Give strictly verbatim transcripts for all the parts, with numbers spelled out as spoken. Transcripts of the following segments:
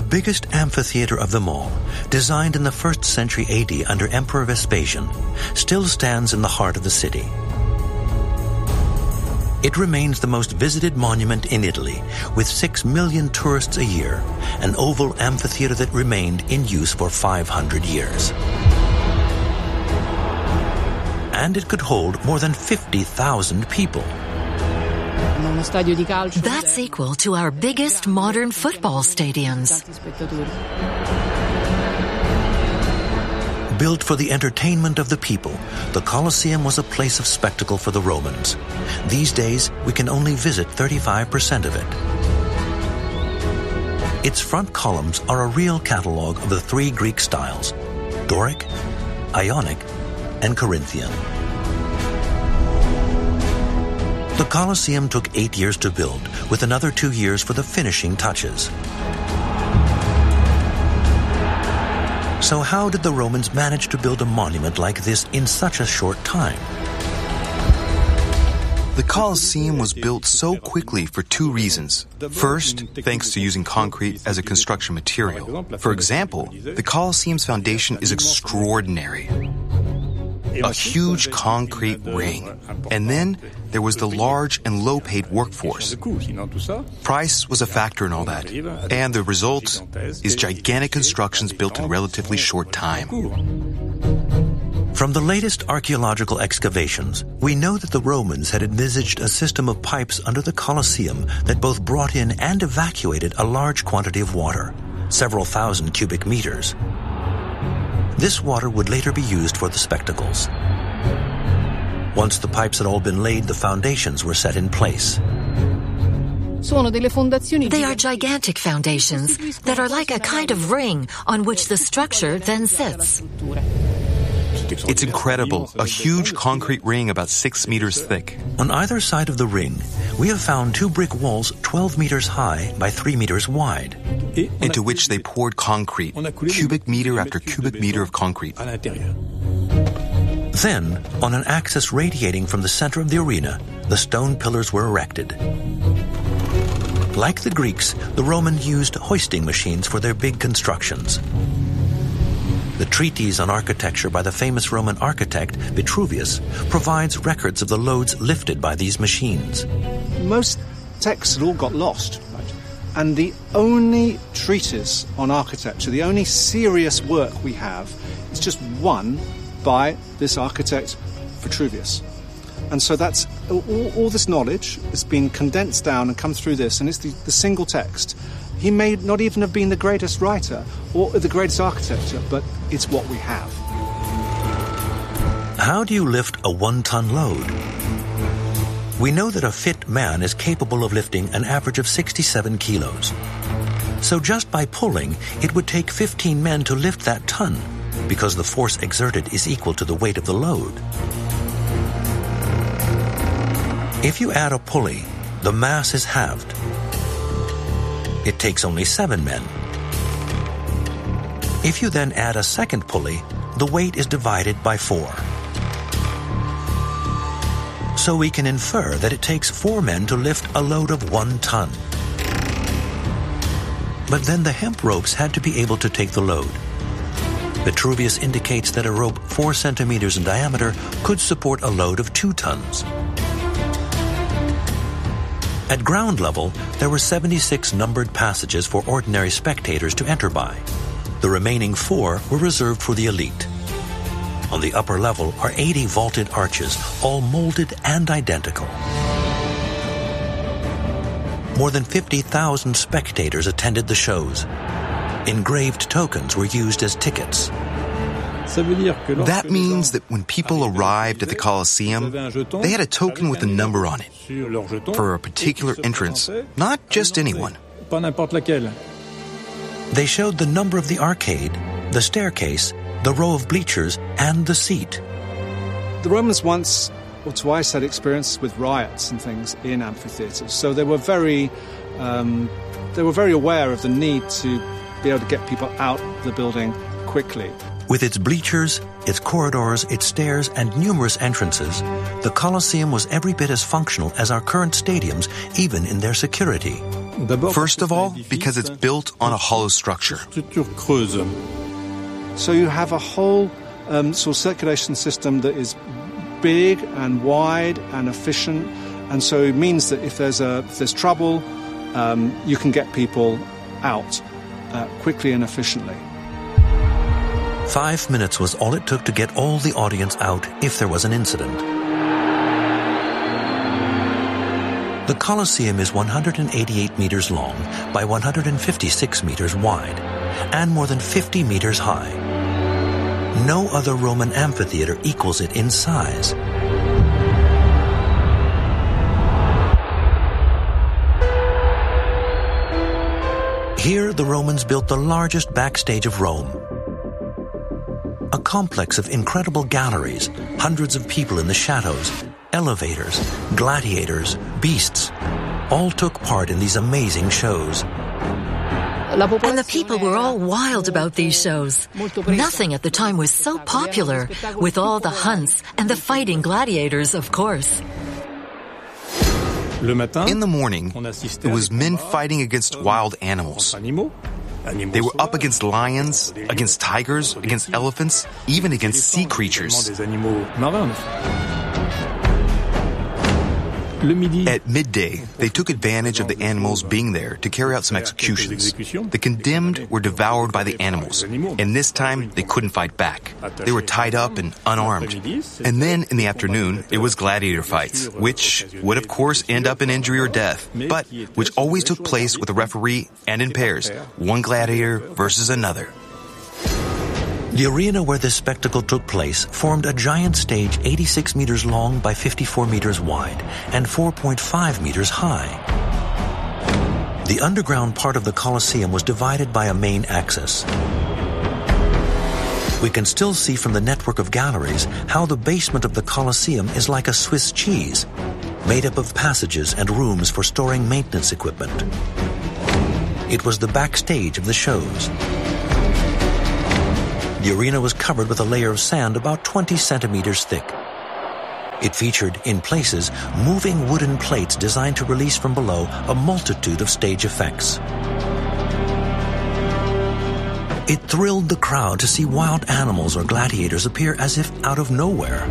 biggest amphitheater of them all, designed in the first century A D under Emperor Vespasian, still stands in the heart of the city. It remains the most visited monument in Italy, with six million tourists a year, an oval amphitheater that remained in use for five hundred years. And it could hold more than fifty thousand people. That's equal to our biggest modern football stadiums. Built for the entertainment of the people, the Colosseum was a place of spectacle for the Romans. These days, we can only visit thirty-five percent of it. Its front columns are a real catalogue of the three Greek styles: Doric, Ionic, and Corinthian. The Colosseum took eight years to build, with another two years for the finishing touches. So how did the Romans manage to build a monument like this in such a short time? The Colosseum was built so quickly for two reasons. First, thanks to using concrete as a construction material. For example, the Colosseum's foundation is extraordinary. A huge concrete ring. And then there was the large and low-paid workforce. Price was a factor in all that. And the result is gigantic constructions built in relatively short time. From the latest archaeological excavations, we know that the Romans had envisaged a system of pipes under the Colosseum that both brought in and evacuated a large quantity of water, several thousand cubic meters. This water would later be used for the spectacles. Once the pipes had all been laid, the foundations were set in place. They are gigantic foundations that are like a kind of ring on which the structure then sits. It's incredible. A huge concrete ring about six meters thick. On either side of the ring, we have found two brick walls twelve meters high by three meters wide, into which they poured concrete, cubic meter after cubic meter of concrete. Then, on an axis radiating from the center of the arena, the stone pillars were erected. Like the Greeks, the Romans used hoisting machines for their big constructions. The treatise on architecture by the famous Roman architect Vitruvius provides records of the loads lifted by these machines. Most texts had all got lost, right? And the only treatise on architecture, the only serious work we have, is just one by this architect Vitruvius. And so that's all, all this knowledge has been condensed down and come through this, and it's the, the single text. He may not even have been the greatest writer or the greatest architecture, but it's what we have. How do you lift a one-ton load? We know that a fit man is capable of lifting an average of sixty-seven kilos. So just by pulling, it would take fifteen men to lift that ton, because the force exerted is equal to the weight of the load. If you add a pulley, the mass is halved. It takes only seven men. If you then add a second pulley, the weight is divided by four. So we can infer that it takes four men to lift a load of one ton. But then the hemp ropes had to be able to take the load. Vitruvius indicates that a rope four centimeters in diameter could support a load of two tons. At ground level, there were seventy-six numbered passages for ordinary spectators to enter by. The remaining four were reserved for the elite. On the upper level are eighty vaulted arches, all molded and identical. More than fifty thousand spectators attended the shows. Engraved tokens were used as tickets. That means that when people arrived at the Colosseum, they had a token with a number on it for a particular entrance, not just anyone. They showed the number of the arcade, the staircase, the row of bleachers, and the seat. The Romans once or twice had experience with riots and things in amphitheaters, so they were very, um, they were very aware of the need to be able to get people out of the building quickly. With its bleachers, its corridors, its stairs, and numerous entrances, the Colosseum was every bit as functional as our current stadiums, even in their security. First of all, because it's built on a hollow structure. So you have a whole um, sort of circulation system that is big and wide and efficient, and so it means that if there's a if there's trouble, um, you can get people out uh, quickly and efficiently. Five minutes was all it took to get all the audience out if there was an incident. The Colosseum is one hundred eighty-eight meters long by one hundred fifty-six meters wide and more than fifty meters high. No other Roman amphitheater equals it in size. Here, the Romans built the largest backstage of Rome. A complex of incredible galleries, hundreds of people in the shadows, elevators, gladiators, beasts, all took part in these amazing shows. And the people were all wild about these shows. Nothing at the time was so popular, with all the hunts and the fighting gladiators, of course. In the morning, it was men fighting against wild animals. They were up against lions, against tigers, against elephants, even against sea creatures. At midday, they took advantage of the animals being there to carry out some executions. The condemned were devoured by the animals, and this time they couldn't fight back. They were tied up and unarmed. And then in the afternoon, it was gladiator fights, which would of course end up in injury or death, but which always took place with a referee and in pairs, one gladiator versus another. The arena where this spectacle took place formed a giant stage eighty-six meters long by fifty-four meters wide and four point five meters high. The underground part of the Colosseum was divided by a main axis. We can still see from the network of galleries how the basement of the Colosseum is like a Swiss cheese, made up of passages and rooms for storing maintenance equipment. It was the backstage of the shows. The arena was covered with a layer of sand about twenty centimeters thick. It featured, in places, moving wooden plates designed to release from below a multitude of stage effects. It thrilled the crowd to see wild animals or gladiators appear as if out of nowhere.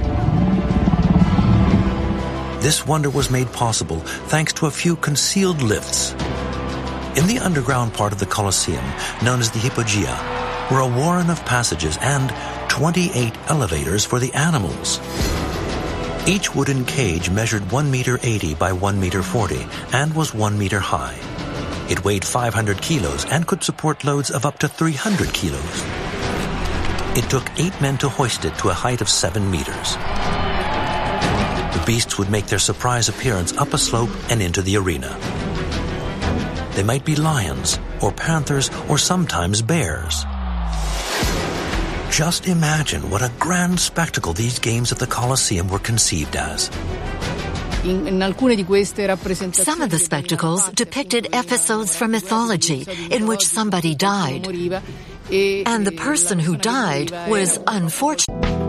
This wonder was made possible thanks to a few concealed lifts. In the underground part of the Colosseum, known as the Hypogea, were a warren of passages and twenty-eight elevators for the animals. Each wooden cage measured one meter eighty by one meter forty and was one meter high. It weighed five hundred kilos and could support loads of up to three hundred kilos. It took eight men to hoist it to a height of seven meters. The beasts would make their surprise appearance up a slope and into the arena. They might be lions or panthers or sometimes bears. Just imagine what a grand spectacle these games at the Colosseum were conceived as. Some of the spectacles depicted episodes from mythology in which somebody died, and the person who died was unfortunate.